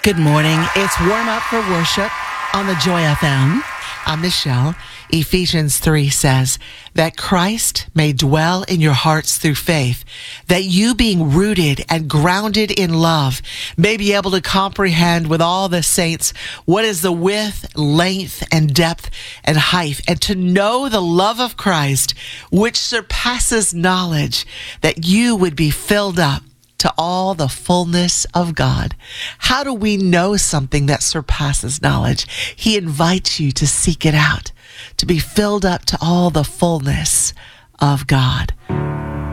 Good morning. It's Warm Up for Worship on the Joy FM. I'm Michelle. Ephesians 3 says that Christ may dwell in your hearts through faith, that you being rooted and grounded in love may be able to comprehend with all the saints what is the width, length, and depth and height, and to know the love of Christ, which surpasses knowledge, that you would be filled up to all the fullness of God. How do we know something that surpasses knowledge? He invites you to seek it out, to be filled up to all the fullness of God.